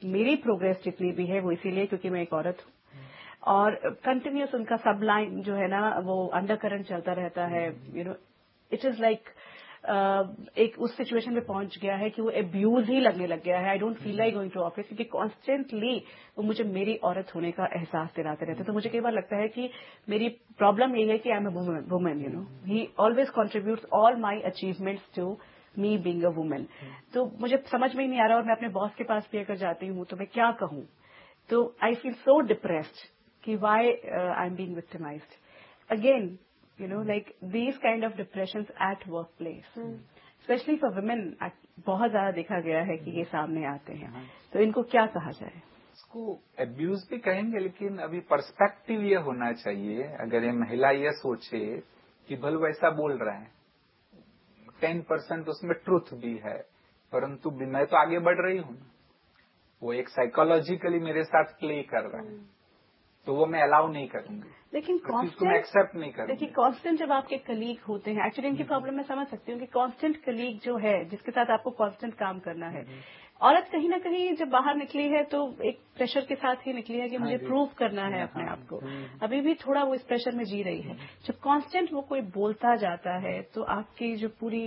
मेरी प्रोग्रेस जितनी भी है वो इसीलिए क्योंकि मैं एक औरत हूँ, और कंटिन्यूस उनका सब लाइन जो है ना वो अंडर करंट चलता रहता है. इट इज लाइक एक उस सिचुएशन में पहुंच गया है कि वो एब्यूज ही लगने लग गया है. I don't feel like going to office, क्योंकि कॉन्स्टेंटली वो मुझे मेरी औरत होने का एहसास दिलाते रहते हैं. तो मुझे कई बार लगता है कि मेरी प्रॉब्लम यही है कि I am a woman. He always contributes all my achievements to me being a woman. तो मुझे समझ में ही नहीं आ रहा, और मैं अपने बॉस के पास भी अगर जाती हूँ तो मैं क्या कहूँ. तो आई फील सो डिप्रेस्ड कि Y I am being victimised again. like these kind of depressions at workplace, especially for women, बहुत ज्यादा देखा गया है कि ये सामने आते हैं. तो इनको क्या कहा जाए? इसको एब्यूज भी कहेंगे, लेकिन अभी पर्सपेक्टिव ये होना चाहिए. अगर ये महिला ये सोचे कि भले वैसा बोल रहा है, 10% उसमें ट्रूथ भी है, परंतु मैं तो आगे बढ़ रही हूँ. वो एक साइकोलॉजिकली मेरे साथ प्ले कर रहा है, तो वो मैं अलाउ नहीं करूंगी. लेकिन कांस्टेंट एक्सेप्ट नहीं करूंगी. देखिए, कांस्टेंट जब आपके कलीग होते हैं, एक्चुअली इनकी प्रॉब्लम मैं समझ सकती हूँ कि कांस्टेंट कलीग जो है जिसके साथ आपको कांस्टेंट काम करना है, औरत कहीं ना कहीं जब बाहर निकली है तो एक प्रेशर के साथ ही निकली है कि मुझे प्रूव करना है अपने आप को. अभी भी थोड़ा वो इस प्रेशर में जी रही है. जब कांस्टेंट वो कोई बोलता जाता है तो आपकी जो पूरी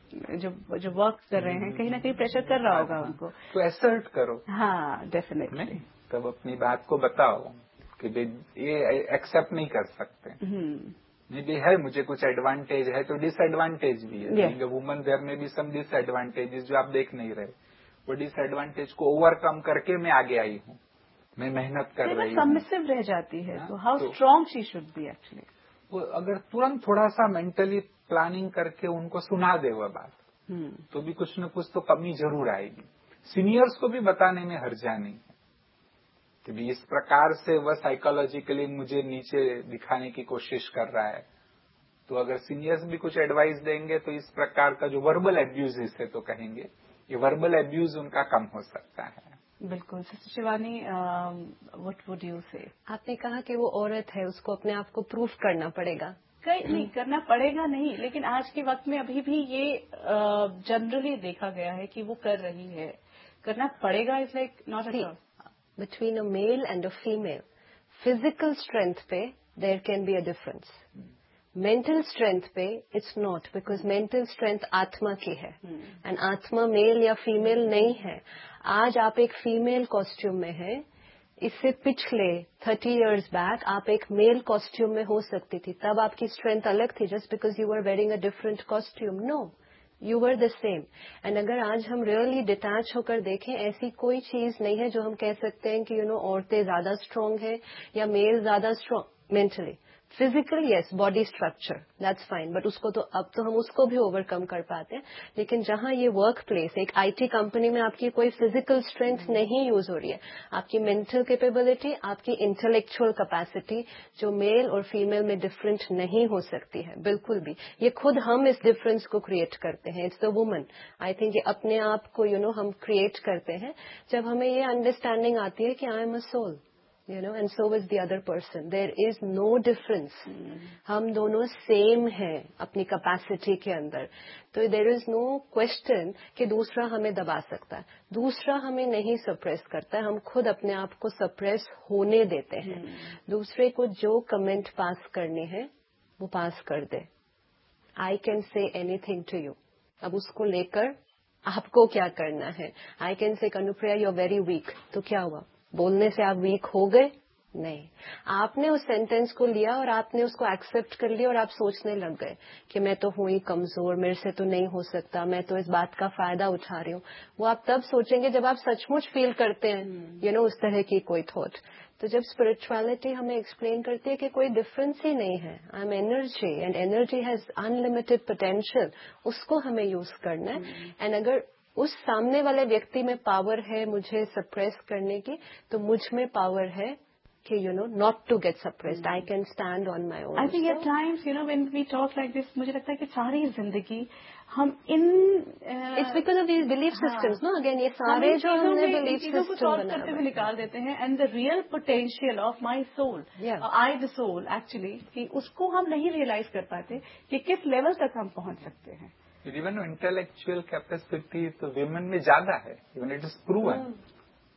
जो वर्क कर रहे हैं कहीं ना कहीं प्रेशर कर रहा होगा उनको. तो एसर्ट करो. हाँ, डेफिनेटली. तब अपनी बात को बताओ कि ये एक्सेप्ट नहीं कर सकते. नहीं भी है, मुझे कुछ एडवांटेज है तो डिसएडवांटेज भी है. बीइंग अ वुमन देयर में भी सम डिसएडवांटेजेस जो आप देख नहीं रहे. वो डिसएडवांटेज को ओवरकम करके मैं आगे आई हूँ, मैं मेहनत कर रही हूँ. सबमिसिव रह जाती है. तो how strong she should be actually. वो अगर तुरंत थोड़ा सा मेंटली प्लानिंग करके उनको सुना दे वह बात, तो भी कुछ न कुछ तो कमी जरूर आएगी. सीनियर्स को भी बताने में हर्जा नहीं है कि भी इस प्रकार से वह साइकोलॉजिकली मुझे नीचे दिखाने की कोशिश कर रहा है. तो अगर सीनियर्स भी कुछ एडवाइस देंगे तो इस प्रकार का जो वर्बल एब्यूज इसे तो कहेंगे, ये वर्बल एब्यूज उनका कम हो सकता है. बिल्कुल. Sister Shivani, what would you से? आपने कहा कि वो औरत है, उसको अपने आप को प्रूफ करना पड़ेगा. नहीं करना पड़ेगा नहीं, लेकिन आज के वक्त में अभी भी ये जनरली देखा गया है कि वो कर रही है. करना पड़ेगा is like not at all. Between a male and a female, physical strength पे there can be a difference. Mental strength पे it's not, because mental strength आत्मा की है, and आत्मा मेल या फीमेल नहीं है. आज आप एक फीमेल कॉस्ट्यूम में हैं, इससे पिछले 30 years बैक आप एक मेल कॉस्ट्यूम में हो सकती थी. तब आपकी स्ट्रेंथ अलग थी, just because you were wearing a different costume. No, you were the same. And अगर आज हम रियली डिटैच होकर देखें, ऐसी कोई चीज नहीं है जो हम कह सकते हैं कि औरतें ज्यादा स्ट्रांग है या मेल ज्यादा strong mentally. Physical yes, body structure that's fine, but उसको तो अब तो हम उसको भी ओवरकम कर पाते हैं. लेकिन जहां ये वर्क प्लेस, एक आईटी कंपनी में आपकी कोई फिजिकल स्ट्रेंथ नहीं यूज हो रही है, आपकी मेंटल कैपेबिलिटी, आपकी इंटेलेक्चुअल कैपेसिटी जो मेल और फीमेल में डिफरेंट नहीं हो सकती है बिल्कुल भी. ये खुद हम इस डिफरेंस को क्रिएट करते हैं. It's the woman. I think ये अपने आप को हम क्रिएट करते हैं जब हमें ये अंडरस्टैंडिंग आती है कि I am a soul, and so is the other person. There is no difference. हम दोनों सेम हैं अपनी कैपेसिटी के अंदर. तो there is no question कि दूसरा हमें दबा सकता है, दूसरा हमें नहीं सप्रेस करता है. हम खुद अपने आप को सप्रेस होने देते हैं. दूसरे को जो कमेंट पास करने हैं वो पास कर दे. I can say anything to you. अब उसको लेकर आपको क्या करना है? I can say Kanupriya you're very weak. तो क्या हुआ? बोलने से आप वीक हो गए? नहीं. आपने उस सेंटेंस को लिया और आपने उसको एक्सेप्ट कर लिया और आप सोचने लग गए कि मैं तो हूं ही कमजोर, मेरे से तो नहीं हो सकता, मैं तो इस बात का फायदा उठा रही हूँ. वो आप तब सोचेंगे जब आप सचमुच फील करते हैं उस तरह की कोई थॉट. तो जब स्पिरिचुअलिटी हमें एक्सप्लेन करती है कि कोई डिफरेंस ही नहीं है, I am energy and energy has unlimited potential, उसको हमें यूज करना है. एंड अगर उस सामने वाले व्यक्ति में पावर है मुझे सप्रेस करने की, तो मुझ में पावर है कि not to get suppressed. I can stand on my own. I think at times when we talk like this, मुझे लगता है कि सारी जिंदगी हम इन It's because of these belief systems, no? Again, ये सारे जो हमने belief system बनाए करते हुए निकाल देते हैं. And the real potential of my soul, I the soul actually, कि उसको हम नहीं रियलाइज कर पाते कि किस लेवल तक हम पहुंच सकते हैं. इवन इंटेलेक्चुअल कैपेसिटी तो विमेन में ज्यादा है. Even it is proven